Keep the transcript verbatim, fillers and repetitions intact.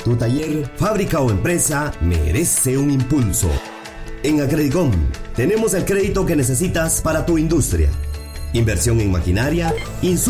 Tu taller, fábrica o empresa merece un impulso. En Acredicom tenemos el crédito que necesitas para tu industria. Inversión en maquinaria, insumos